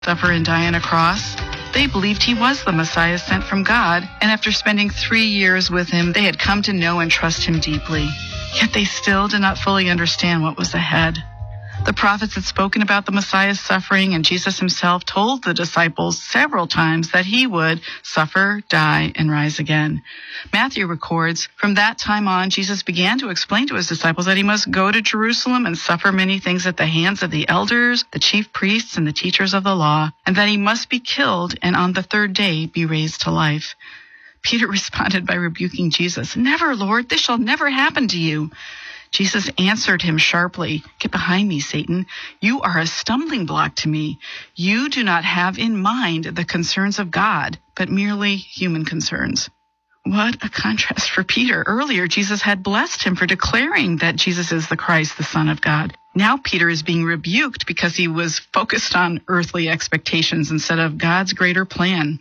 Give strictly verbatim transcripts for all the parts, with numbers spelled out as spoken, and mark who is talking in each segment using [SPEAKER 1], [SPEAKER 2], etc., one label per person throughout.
[SPEAKER 1] suffer and die on a cross. They believed he was the Messiah sent from God, and after spending three years with him, they had come to know and trust him deeply. Yet they still did not fully understand what was ahead. The prophets had spoken about the Messiah's suffering, and Jesus himself told the disciples several times that he would suffer, die, and rise again. Matthew records, from that time on, Jesus began to explain to his disciples that he must go to Jerusalem and suffer many things at the hands of the elders, the chief priests, and the teachers of the law, and that he must be killed and on the third day be raised to life. Peter responded by rebuking Jesus, "Never, Lord, this shall never happen to you." Jesus answered him sharply, "Get behind me, Satan. You are a stumbling block to me. You do not have in mind the concerns of God, but merely human concerns." What a contrast for Peter. Earlier, Jesus had blessed him for declaring that Jesus is the Christ, the Son of God. Now Peter is being rebuked because he was focused on earthly expectations instead of God's greater plan.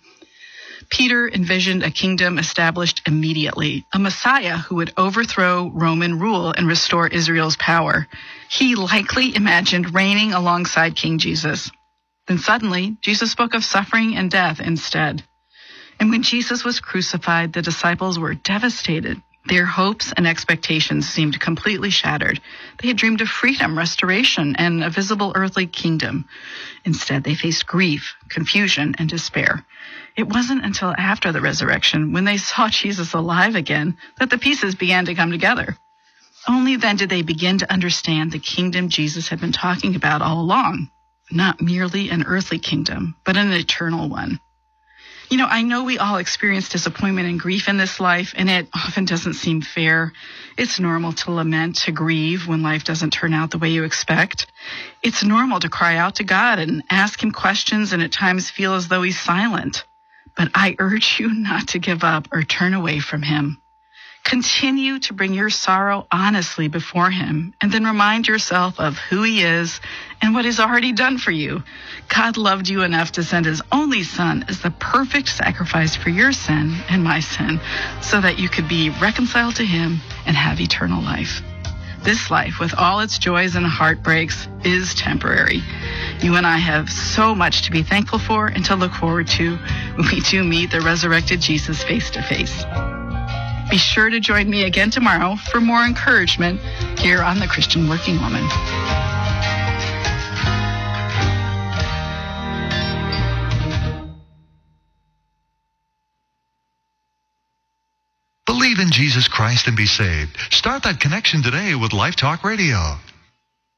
[SPEAKER 1] Peter envisioned a kingdom established immediately, a Messiah who would overthrow Roman rule and restore Israel's power. He likely imagined reigning alongside King Jesus. Then suddenly, Jesus spoke of suffering and death instead. And when Jesus was crucified, the disciples were devastated. Their hopes and expectations seemed completely shattered. They had dreamed of freedom, restoration, and a visible earthly kingdom. Instead, they faced grief, confusion, and despair. It wasn't until after the resurrection, when they saw Jesus alive again, that the pieces began to come together. Only then did they begin to understand the kingdom Jesus had been talking about all along. Not merely an earthly kingdom, but an eternal one. You know, I know we all experience disappointment and grief in this life, and it often doesn't seem fair. It's normal to lament, to grieve when life doesn't turn out the way you expect. It's normal to cry out to God and ask him questions and at times feel as though he's silent. But I urge you not to give up or turn away from him. Continue to bring your sorrow honestly before him, and then remind yourself of who he is and what he's already done for you. God loved you enough to send his only son as the perfect sacrifice for your sin and my sin, so that you could be reconciled to him and have eternal life. This life, with all its joys and heartbreaks, is temporary. You and I have so much to be thankful for and to look forward to when we do meet the resurrected Jesus face to face. Be sure to join me again tomorrow for more encouragement here on The Christian Working Woman.
[SPEAKER 2] Believe in Jesus Christ and be saved. Start that connection today with Life Talk Radio.